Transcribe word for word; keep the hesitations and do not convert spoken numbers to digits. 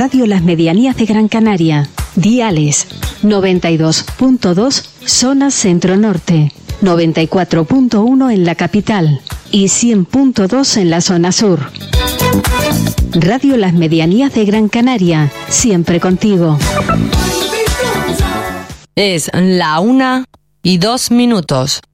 Radio Las Medianías de Gran Canaria. Diales noventa y dos punto dos zona centro-norte, noventa y cuatro punto uno en la capital y cien punto dos en la zona sur. Radio Las Medianías de Gran Canaria, siempre contigo. Es la una y dos minutos.